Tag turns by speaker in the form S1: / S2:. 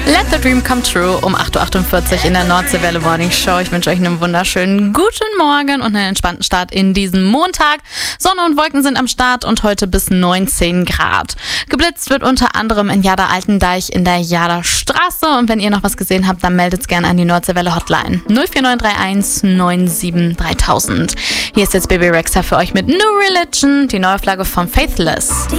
S1: Let the Dream Come True um 8.48 Uhr in der Nordseewelle Morning Show. Ich wünsche euch einen wunderschönen guten Morgen und einen entspannten Start in diesen Montag. Sonne und Wolken sind am Start und heute bis 19 Grad. Geblitzt wird unter anderem in Jada Altendeich in der Jada Straße. Und wenn ihr noch was gesehen habt, dann meldet gerne an die Nordseewelle Hotline 04931 97 3000. Hier ist jetzt Baby Rexha für euch mit New Religion, die Neuauflage von Faithless.